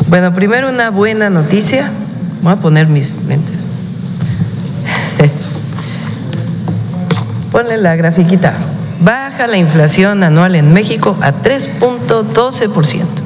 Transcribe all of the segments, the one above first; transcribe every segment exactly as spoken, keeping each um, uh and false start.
Bueno, primero una buena noticia. Voy a poner mis lentes. Ponle la grafiquita. Baja la inflación anual en México a tres punto doce por ciento.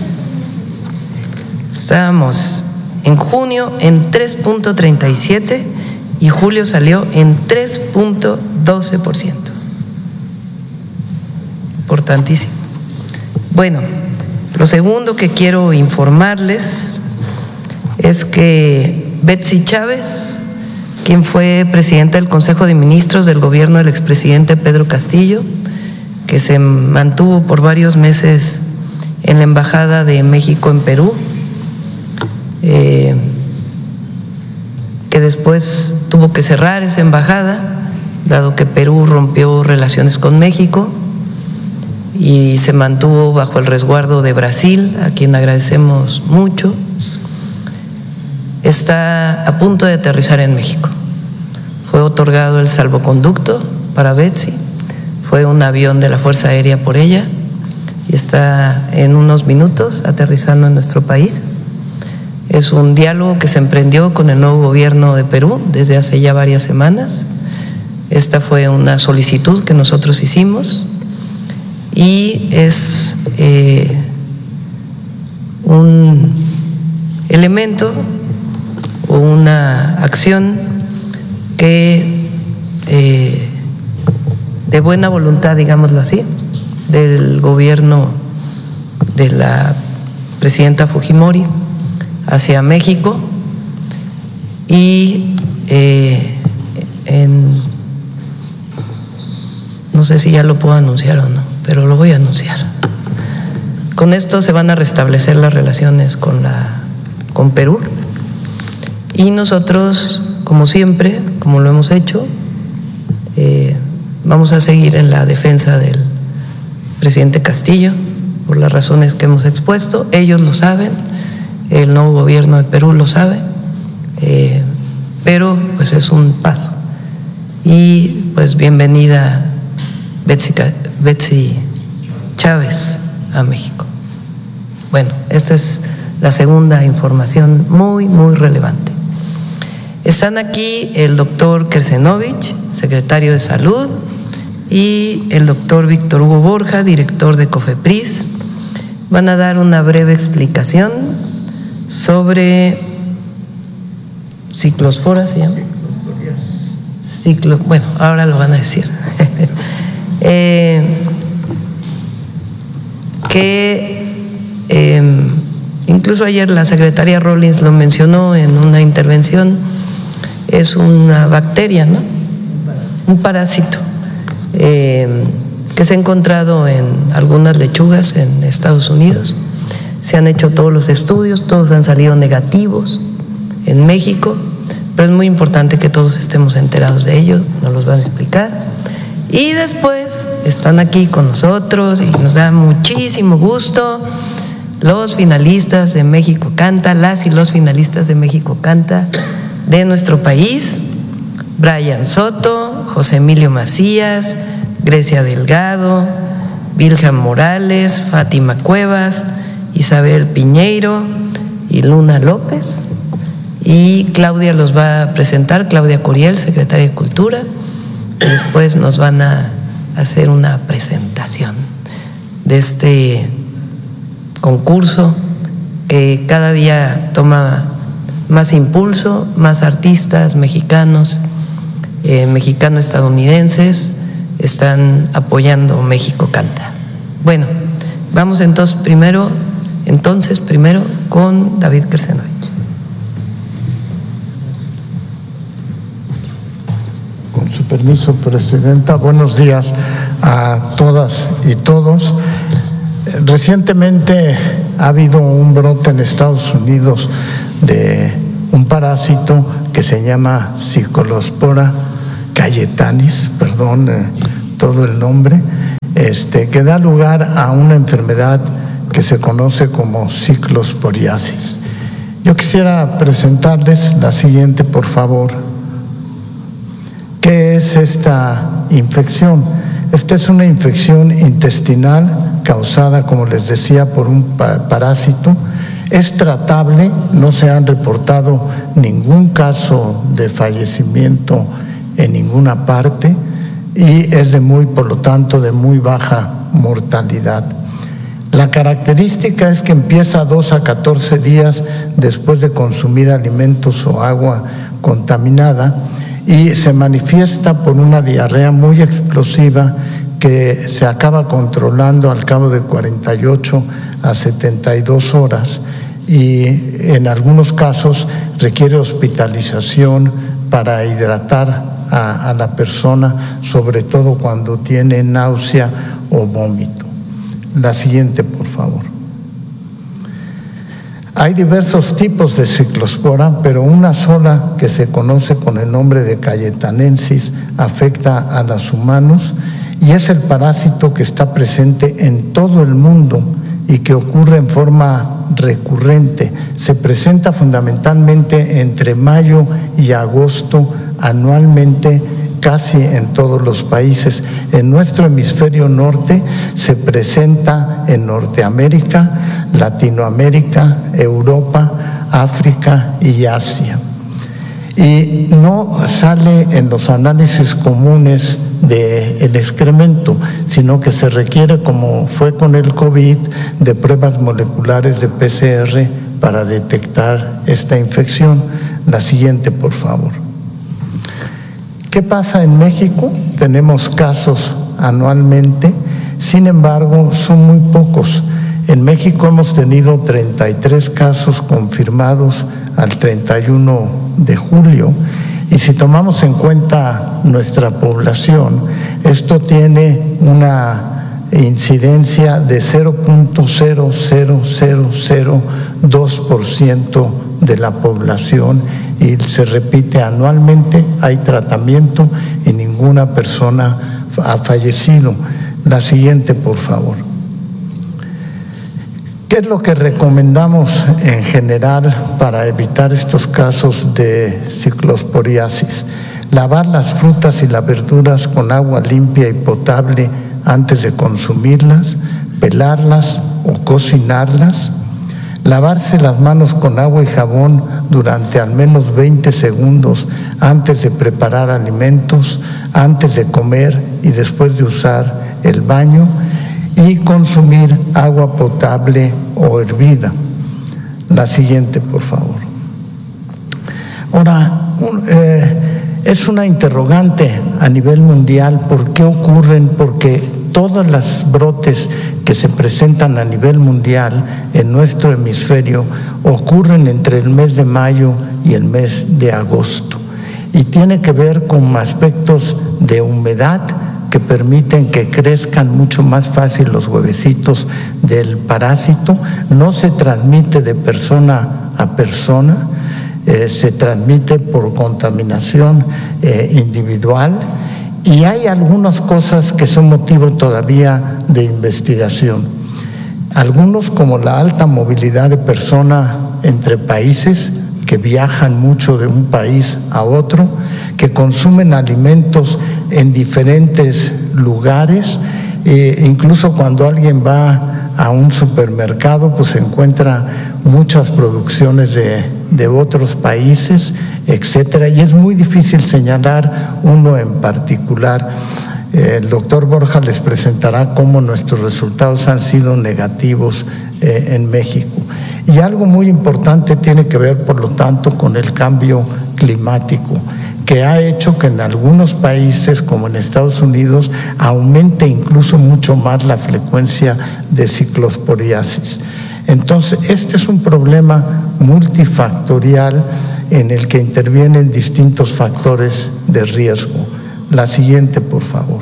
Estábamos en junio en tres punto treinta y siete y julio salió en tres punto doce por ciento. Importantísimo. Bueno, lo segundo que quiero informarles es que Betsy Chávez, quien fue presidenta del Consejo de Ministros del gobierno del expresidente Pedro Castillo, que se mantuvo por varios meses en la Embajada de México en Perú, eh, que después tuvo que cerrar esa embajada, dado que Perú rompió relaciones con México y se mantuvo bajo el resguardo de Brasil, a quien agradecemos mucho. Está a punto de aterrizar en México. Fue otorgado el salvoconducto para Betsy, fue un avión de la Fuerza Aérea por ella y está en unos minutos aterrizando en nuestro país. Es un diálogo que se emprendió con el nuevo gobierno de Perú desde hace ya varias semanas. Esta fue una solicitud que nosotros hicimos y es eh, un elemento o una acción que eh, de buena voluntad, digámoslo así, del gobierno de la presidenta Fujimori hacia México y eh, en, no sé si ya lo puedo anunciar o no, pero lo voy a anunciar. Con esto se van a restablecer las relaciones con la con Perú y nosotros, como siempre, como lo hemos hecho, eh, vamos a seguir en la defensa del presidente Castillo por las razones que hemos expuesto. Ellos lo saben, el nuevo gobierno de Perú lo sabe, eh, pero pues es un paso. Y pues bienvenida Betsy, Betsy Chávez a México. Bueno, esta es la segunda información muy, muy relevante. Están aquí el doctor Kersenovich, secretario de Salud, y el doctor Víctor Hugo Borja, director de COFEPRIS. Van a dar una breve explicación sobre ciclospora, ¿se llama? Ciclo, bueno, ahora lo van a decir. eh, que eh, incluso ayer la secretaria Rollins lo mencionó en una intervención. Es una bacteria, ¿no? Un parásito eh, que se ha encontrado en algunas lechugas en Estados Unidos. Se han hecho todos los estudios, todos han salido negativos en México, pero es muy importante que todos estemos enterados de ello, nos los van a explicar. Y después están aquí con nosotros y nos da muchísimo gusto los finalistas de México Canta, las y los finalistas de México Canta de nuestro país: Brian Soto, José Emilio Macías, Grecia Delgado, Vilja Morales, Fátima Cuevas, Isabel Piñeiro y Luna López. Y Claudia los va a presentar, Claudia Curiel, secretaria de Cultura, y después nos van a hacer una presentación de este concurso que cada día toma más impulso, más artistas mexicanos, eh, mexicano-estadounidenses están apoyando México Canta. Bueno, vamos entonces primero, entonces primero con David Kersenovich. Con su permiso, Presidenta, buenos días a todas y todos. Recientemente ha habido un brote en Estados Unidos de un parásito que se llama Ciclospora cayetanis, perdón eh, todo el nombre, este, que da lugar a una enfermedad que se conoce como ciclosporiasis. Yo quisiera presentarles la siguiente, por favor. ¿Qué es esta infección? Esta es una infección intestinal causada, como les decía, por un parásito Es tratable, no se han reportado ningún caso de fallecimiento en ninguna parte y es de muy, por lo tanto, de muy baja mortalidad. La característica es que empieza dos a catorce días después de consumir alimentos o agua contaminada y se manifiesta por una diarrea muy explosiva que se acaba controlando al cabo de cuarenta y ocho a setenta y dos horas y en algunos casos requiere hospitalización para hidratar a, a la persona, sobre todo cuando tiene náusea o vómito. La siguiente, por favor. Hay diversos tipos de ciclospora, pero una sola que se conoce con el nombre de cayetanensis afecta a los humanos y es el parásito que está presente en todo el mundo y que ocurre en forma recurrente. Se presenta fundamentalmente entre mayo y agosto anualmente casi en todos los países. En nuestro hemisferio norte se presenta en Norteamérica, Latinoamérica, Europa, África y Asia. Y no sale en los análisis comunes del excremento, sino que se requiere, como fue con el COVID, de pruebas moleculares de P C R para detectar esta infección. La siguiente, por favor. ¿Qué pasa en México? Tenemos casos anualmente, sin embargo, son muy pocos. En México hemos tenido treinta y tres casos confirmados al treinta y uno de julio, y si tomamos en cuenta nuestra población, esto tiene una incidencia de cero punto cero cero cero cero dos por ciento de la población y se repite anualmente, hay tratamiento y ninguna persona ha fallecido. La siguiente, por favor. ¿Qué es lo que recomendamos en general para evitar estos casos de ciclosporiasis? Lavar las frutas y las verduras con agua limpia y potable antes de consumirlas, pelarlas o cocinarlas, lavarse las manos con agua y jabón durante al menos veinte segundos antes de preparar alimentos, antes de comer y después de usar el baño, y consumir agua potable o hervida. La siguiente, por favor. Ahora, un, eh, es una interrogante a nivel mundial por qué ocurren, porque todos los brotes que se presentan a nivel mundial en nuestro hemisferio ocurren entre el mes de mayo y el mes de agosto y tiene que ver con aspectos de humedad que permiten que crezcan mucho más fácil los huevecitos del parásito. No se transmite de persona a persona, eh, se transmite por contaminación eh, individual y hay algunas cosas que son motivo todavía de investigación. Algunos, como la alta movilidad de personas entre países, que viajan mucho de un país a otro, que consumen alimentos en diferentes lugares, eh, incluso cuando alguien va a un supermercado, pues encuentra muchas producciones de, de otros países, etcétera, y es muy difícil señalar uno en particular. Eh, el doctor Borja les presentará cómo nuestros resultados han sido negativos eh, en México. Y algo muy importante tiene que ver, por lo tanto, con el cambio climático, que ha hecho que en algunos países, como en Estados Unidos, aumente incluso mucho más la frecuencia de ciclosporiasis. Entonces, este es un problema multifactorial en el que intervienen distintos factores de riesgo. La siguiente, por favor.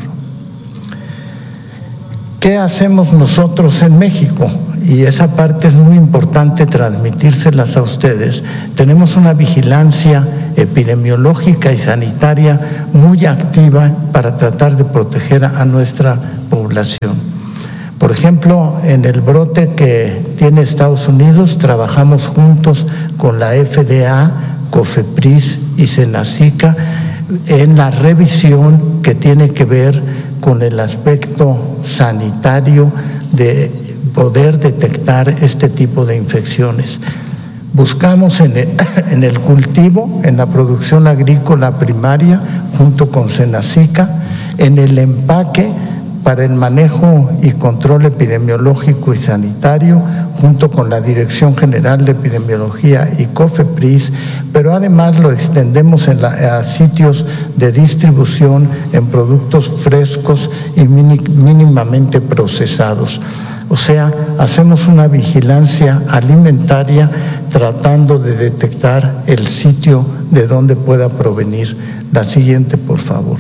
¿Qué hacemos nosotros en México? Y esa parte es muy importante transmitírselas a ustedes. Tenemos una vigilancia epidemiológica y sanitaria muy activa para tratar de proteger a nuestra población. Por ejemplo, en el brote que tiene Estados Unidos, trabajamos juntos con la F D A, COFEPRIS y SENACICA en la revisión que tiene que ver con el aspecto sanitario de poder detectar este tipo de infecciones. Buscamos en el, en el cultivo, en la producción agrícola primaria, junto con Senacica, en el empaque para el manejo y control epidemiológico y sanitario, junto con la Dirección General de Epidemiología y COFEPRIS, pero además lo extendemos en la, a sitios de distribución en productos frescos y mini, mínimamente procesados. O sea, hacemos una vigilancia alimentaria tratando de detectar el sitio de donde pueda provenir. La siguiente, por favor.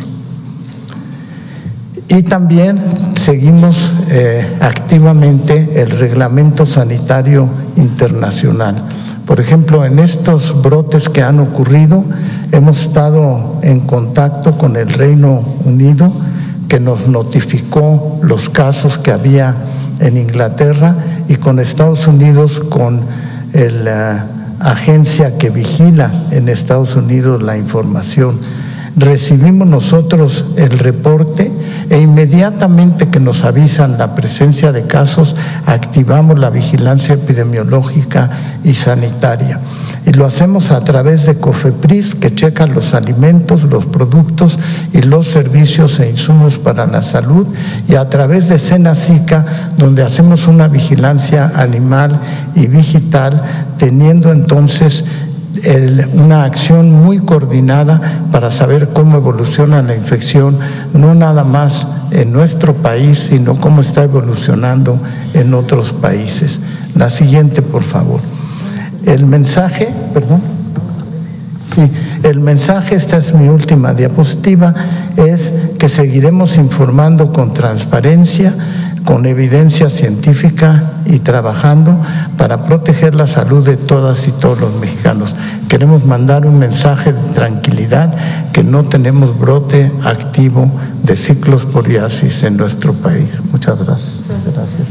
Y también seguimos eh, activamente el Reglamento Sanitario Internacional. Por ejemplo, en estos brotes que han ocurrido, hemos estado en contacto con el Reino Unido, que nos notificó los casos que había en Inglaterra, y con Estados Unidos, con la agencia que vigila en Estados Unidos la información. Recibimos nosotros el reporte e inmediatamente que nos avisan la presencia de casos, activamos la vigilancia epidemiológica y sanitaria. Y lo hacemos a través de COFEPRIS, que checa los alimentos, los productos y los servicios e insumos para la salud, y a través de Senacica, donde hacemos una vigilancia animal y digital, teniendo entonces El, una acción muy coordinada para saber cómo evoluciona la infección, no nada más en nuestro país, sino cómo está evolucionando en otros países. La siguiente, por favor. El mensaje, perdón. Sí, el mensaje, esta es mi última diapositiva, es que seguiremos informando con transparencia, con evidencia científica y trabajando para proteger la salud de todas y todos los mexicanos. Queremos mandar un mensaje de tranquilidad, que no tenemos brote activo de ciclosporiasis en nuestro país. Muchas gracias. Gracias.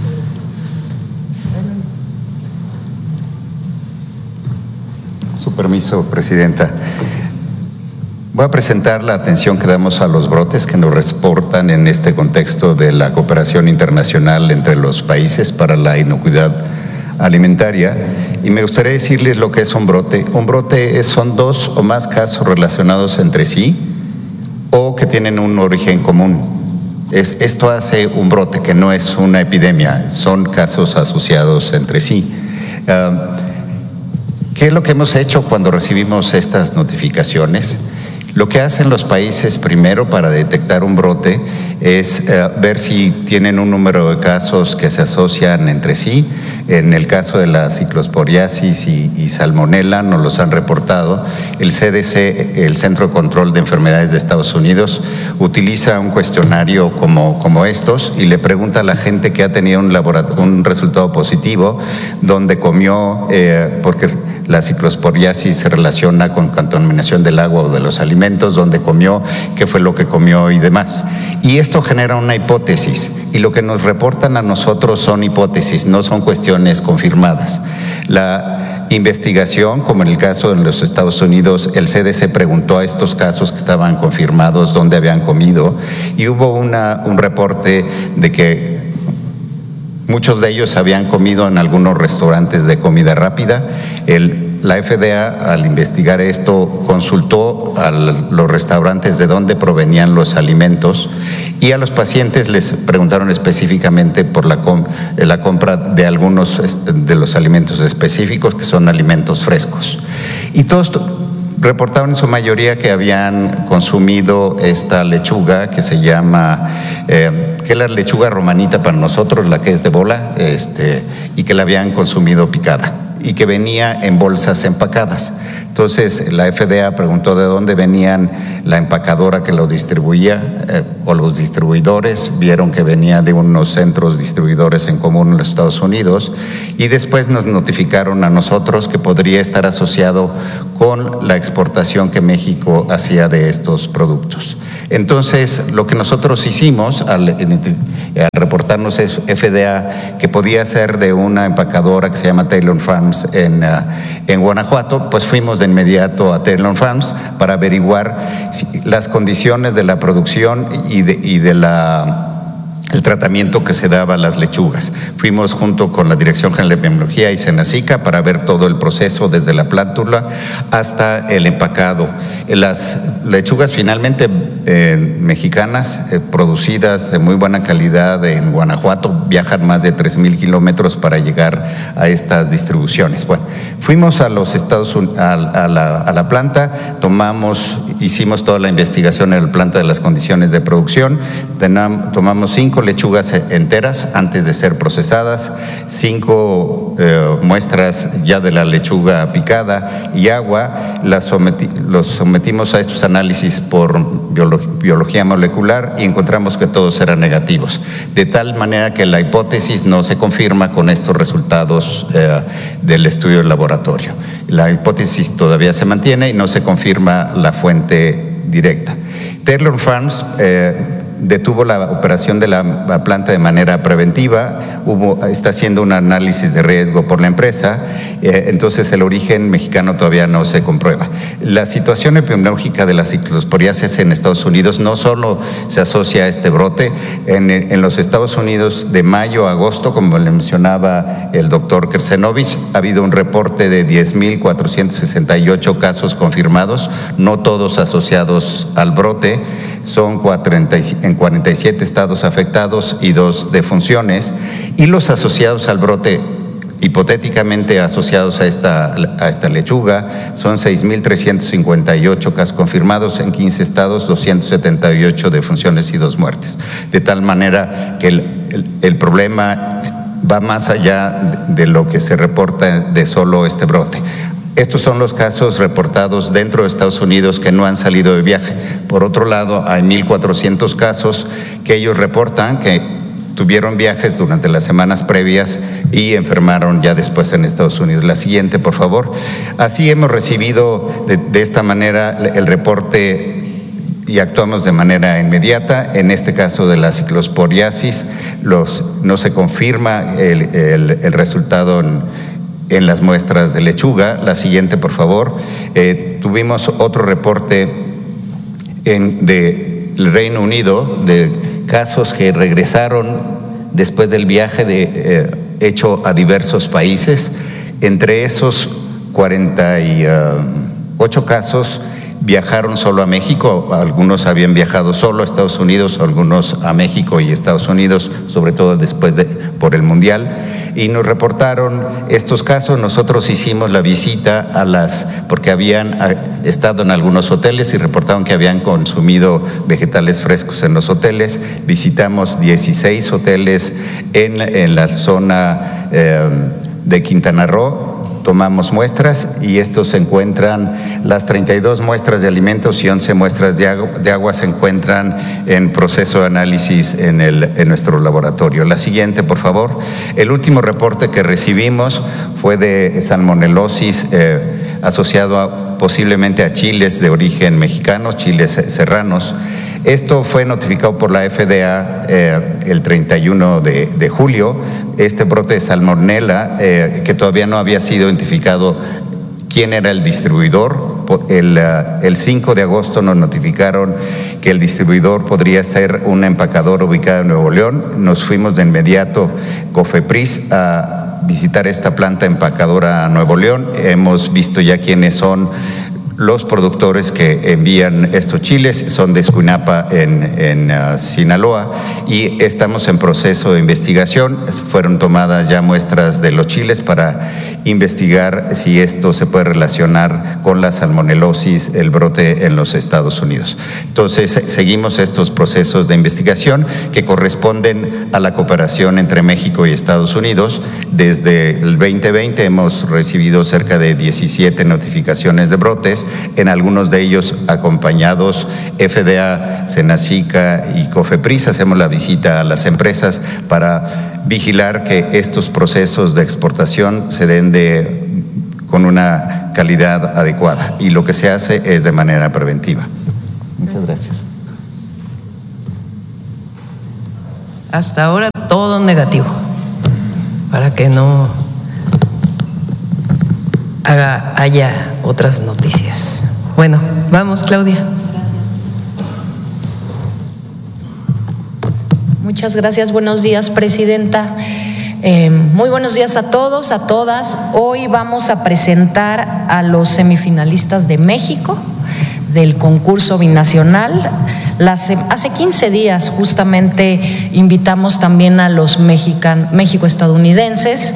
Su permiso, Presidenta. Voy a presentar la atención que damos a los brotes que nos reportan en este contexto de la cooperación internacional entre los países para la inocuidad alimentaria, y me gustaría decirles lo que es un brote. Un brote es, son dos o más casos relacionados entre sí o que tienen un origen común. Es, esto hace un brote, que no es una epidemia, son casos asociados entre sí. Uh, ¿Qué es lo que hemos hecho cuando recibimos estas notificaciones? Lo que hacen los países primero para detectar un brote es eh, ver si tienen un número de casos que se asocian entre sí. En el caso de la ciclosporiasis y, y salmonela nos los han reportado. El C D C, el Centro de Control de Enfermedades de Estados Unidos, utiliza un cuestionario como, como estos y le pregunta a la gente que ha tenido un, un resultado positivo, donde comió, eh, porque la ciclosporiasis se relaciona con contaminación del agua o de los alimentos, donde comió, qué fue lo que comió y demás. Y esto genera una hipótesis, y lo que nos reportan a nosotros son hipótesis, no son cuestiones confirmadas. La investigación, como en el caso de los Estados Unidos, el C D C preguntó a estos casos que estaban confirmados dónde habían comido, y hubo una, un reporte de que muchos de ellos habían comido en algunos restaurantes de comida rápida. El, la F D A, al investigar esto, consultó a los restaurantes de dónde provenían los alimentos, y a los pacientes les preguntaron específicamente por la, com la compra de algunos de los alimentos específicos, que son alimentos frescos. Y todos reportaron en su mayoría que habían consumido esta lechuga que se llama, eh, que es la lechuga romanita para nosotros, la que es de bola, este, y que la habían consumido picada y que venía en bolsas empacadas. Entonces la F D A preguntó de dónde venían la empacadora que lo distribuía, eh, o los distribuidores. Vieron que venía de unos centros distribuidores en común en los Estados Unidos, y después nos notificaron a nosotros que podría estar asociado con la exportación que México hacía de estos productos. Entonces, lo que nosotros hicimos al, al reportarnos F D A que podía ser de una empacadora que se llama Taylor Farms en, uh, en Guanajuato, pues fuimos de inmediato a Taylor Farms para averiguar si, las condiciones de la producción y de, y de la el tratamiento que se daba a las lechugas. Fuimos junto con la Dirección General de Epidemiología y Senacica para ver todo el proceso desde la plántula hasta el empacado. Las lechugas finalmente eh, mexicanas, eh, producidas de muy buena calidad en Guanajuato, viajan más de tres mil kilómetros para llegar a estas distribuciones. Bueno, fuimos a los Estados Unidos, a, a, la, a la planta, tomamos, hicimos toda la investigación en la planta de las condiciones de producción, tenam, tomamos cinco lechugas enteras antes de ser procesadas, cinco eh, muestras ya de la lechuga picada y agua, las someti, los sometimos a estos análisis por biología, biología molecular y encontramos que todos eran negativos, de tal manera que la hipótesis no se confirma con estos resultados eh, del estudio del laboratorio. La hipótesis todavía se mantiene y no se confirma la fuente directa. Taylor Farms eh, detuvo la operación de la planta de manera preventiva, hubo, está haciendo un análisis de riesgo por la empresa, eh, entonces el origen mexicano todavía no se comprueba. La situación epidemiológica de la ciclosporiasis en Estados Unidos no solo se asocia a este brote, en, en los Estados Unidos de mayo a agosto, como le mencionaba el doctor Kersenovich, ha habido un reporte de diez mil cuatrocientos sesenta y ocho casos confirmados, no todos asociados al brote, son cuarenta y, en cuarenta y siete estados afectados y dos defunciones, y los asociados al brote, hipotéticamente asociados a esta, a esta lechuga, son seis mil trescientos cincuenta y ocho casos confirmados en quince estados, doscientas setenta y ocho defunciones y dos muertes. De tal manera que el, el, el problema va más allá de lo que se reporta de solo este brote. Estos son los casos reportados dentro de Estados Unidos que no han salido de viaje. Por otro lado, hay mil cuatrocientos casos que ellos reportan que tuvieron viajes durante las semanas previas y enfermaron ya después en Estados Unidos. La siguiente, por favor. Así hemos recibido de, de esta manera el reporte y actuamos de manera inmediata. En este caso de la ciclosporiasis, los, no se confirma el, el, el resultado en en las muestras de lechuga. La siguiente, por favor. Eh, tuvimos otro reporte en, de el Reino Unido de casos que regresaron después del viaje de, eh, hecho a diversos países. Entre esos cuarenta y ocho casos viajaron solo a México, algunos habían viajado solo a Estados Unidos, algunos a México y Estados Unidos, sobre todo después de por el Mundial, y nos reportaron estos casos. Nosotros hicimos la visita a las, porque habían estado en algunos hoteles y reportaron que habían consumido vegetales frescos en los hoteles. Visitamos dieciséis hoteles en, en la zona eh, de Quintana Roo. Tomamos muestras y estos se encuentran, las treinta y dos muestras de alimentos y once muestras de agua, de agua se encuentran en proceso de análisis en, el, en nuestro laboratorio. La siguiente, por favor. El último reporte que recibimos fue de salmonelosis eh, asociado a, posiblemente a chiles de origen mexicano, chiles serranos. Esto fue notificado por la F D A eh, el treinta y uno de, de julio. Este brote de salmonela, eh, que todavía no había sido identificado quién era el distribuidor. El, uh, el cinco de agosto nos notificaron que el distribuidor podría ser un empacador ubicado en Nuevo León. Nos fuimos de inmediato, Cofepris, a visitar esta planta empacadora a Nuevo León. Hemos visto ya quiénes son los productores que envían estos chiles, son de Escuinapa en, en uh, Sinaloa, y estamos en proceso de investigación. Fueron tomadas ya muestras de los chiles para investigar si esto se puede relacionar con la salmonelosis, el brote en los Estados Unidos. Entonces, seguimos estos procesos de investigación que corresponden a la cooperación entre México y Estados Unidos. Desde el veinte veinte hemos recibido cerca de diecisiete notificaciones de brotes, en algunos de ellos acompañados F D A, Senacica y Cofepris. Hacemos la visita a las empresas para vigilar que estos procesos de exportación se den de, con una calidad adecuada, y lo que se hace es de manera preventiva. Muchas gracias. Hasta ahora todo negativo, para que no haga, haya otras noticias. Bueno, vamos, Claudia. Muchas gracias. Buenos días, presidenta. Eh, muy buenos días a todos, a todas. Hoy vamos a presentar a los semifinalistas de México del concurso binacional. Las, hace quince días justamente invitamos también a los mexican, México-estadounidenses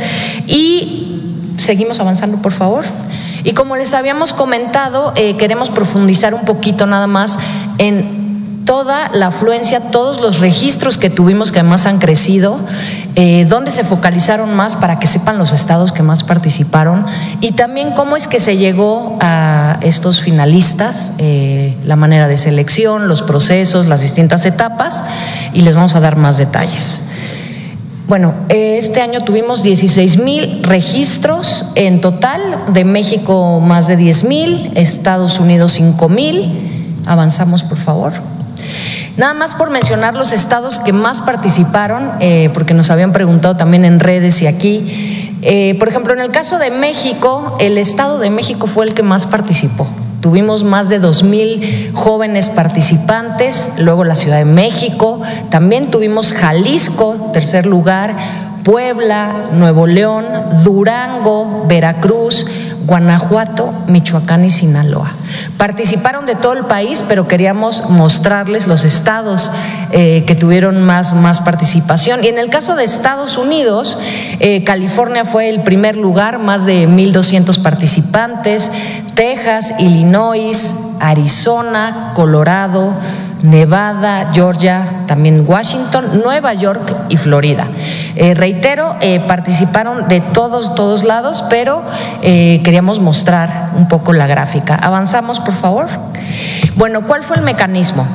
y seguimos avanzando, por favor. Y como les habíamos comentado, eh, queremos profundizar un poquito nada más en toda la afluencia, todos los registros que tuvimos, que además han crecido, eh, dónde se focalizaron más para que sepan los estados que más participaron y también cómo es que se llegó a estos finalistas, eh, la manera de selección, los procesos, las distintas etapas, y les vamos a dar más detalles. Bueno, este año tuvimos dieciséis mil registros en total, de México más de diez mil, Estados Unidos cinco mil. Avanzamos, por favor. Nada más por mencionar los estados que más participaron, eh, porque nos habían preguntado también en redes y aquí. Eh, por ejemplo, en el caso de México, el Estado de México fue el que más participó. Tuvimos más de dos mil jóvenes participantes, luego la Ciudad de México, también tuvimos Jalisco, tercer lugar, Puebla, Nuevo León, Durango, Veracruz, Guanajuato, Michoacán y Sinaloa. Participaron de todo el país, pero queríamos mostrarles los estados eh, que tuvieron más, más participación. Y en el caso de Estados Unidos, eh, California fue el primer lugar, más de mil doscientos participantes, Texas, Illinois, Arizona, Colorado, Nevada, Georgia, también Washington, Nueva York y Florida. Eh, reitero, eh, participaron de todos, todos lados, pero eh, queríamos mostrar un poco la gráfica. Avanzamos, por favor. Bueno, ¿cuál fue el mecanismo?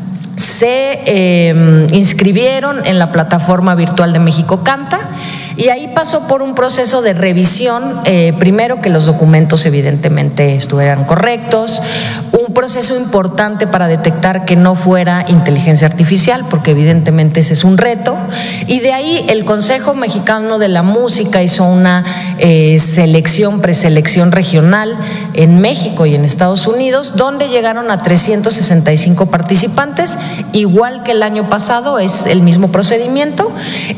Se eh, inscribieron en la plataforma virtual de México Canta y ahí pasó por un proceso de revisión, eh, primero que los documentos evidentemente estuvieran correctos, un proceso importante para detectar que no fuera inteligencia artificial, porque evidentemente ese es un reto, y de ahí el Consejo Mexicano de la Música hizo una eh, selección, preselección regional en México y en Estados Unidos, donde llegaron a trescientos sesenta y cinco participantes, igual que el año pasado, es el mismo procedimiento,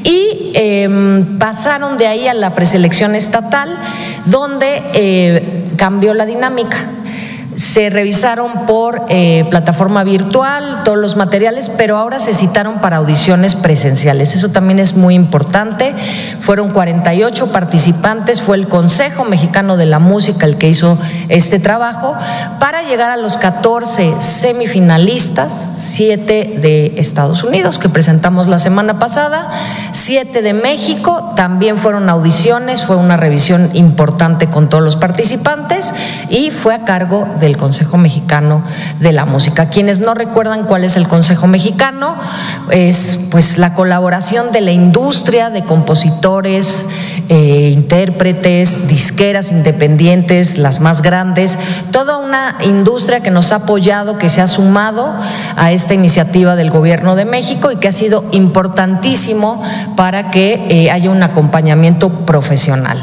y eh, pasaron de ahí a la preselección estatal, donde eh, cambió la dinámica. Se revisaron por eh, plataforma virtual todos los materiales, pero ahora se citaron para audiciones presenciales. Eso también es muy importante. Fueron cuarenta y ocho participantes, fue el Consejo Mexicano de la Música el que hizo este trabajo para llegar a los catorce semifinalistas, siete de Estados Unidos que presentamos la semana pasada, siete de México, también fueron audiciones, fue una revisión importante con todos los participantes y fue a cargo de del Consejo Mexicano de la Música. Quienes no recuerdan cuál es el Consejo Mexicano, es pues la colaboración de la industria, de compositores, eh, intérpretes, disqueras independientes, las más grandes, toda una industria que nos ha apoyado, que se ha sumado a esta iniciativa del Gobierno de México y que ha sido importantísimo para que eh, haya un acompañamiento profesional.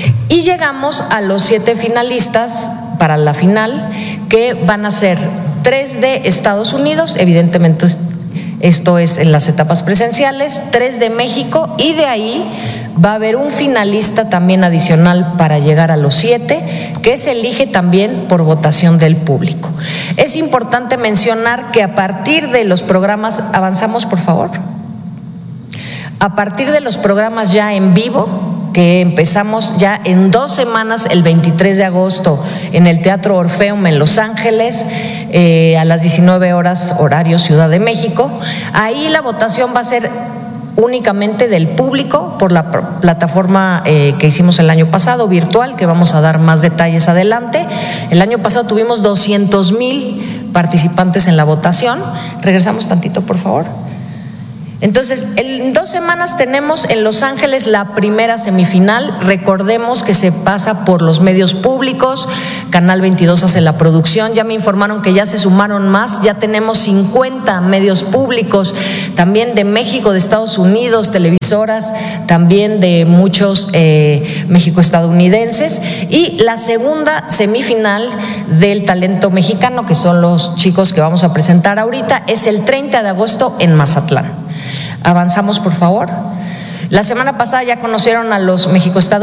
Y llegamos a los siete finalistas para la final, que van a ser tres de Estados Unidos, evidentemente esto es en las etapas presenciales, tres de México, y de ahí va a haber un finalista también adicional para llegar a los siete, que se elige también por votación del público. Es importante mencionar que a partir de los programas, avanzamos por favor, a partir de los programas ya en vivo, que empezamos ya en dos semanas, el veintitrés de agosto, en el Teatro Orfeum en Los Ángeles, eh, a las diecinueve horas, horario Ciudad de México. Ahí la votación va a ser únicamente del público por la plataforma eh, que hicimos el año pasado, virtual, que vamos a dar más detalles adelante. El año pasado tuvimos doscientos mil participantes en la votación. Regresamos tantito, por favor. Entonces, en dos semanas tenemos en Los Ángeles la primera semifinal. Recordemos que se pasa por los medios públicos, Canal veintidós hace la producción. Ya me informaron que ya se sumaron más, ya tenemos cincuenta medios públicos, también de México, de Estados Unidos, televisoras, también de muchos eh, México-estadounidenses. Y la segunda semifinal del talento mexicano, que son los chicos que vamos a presentar ahorita, es el treinta de agosto en Mazatlán. Avanzamos, por favor. La semana pasada ya conocieron a los México-estadounidenses.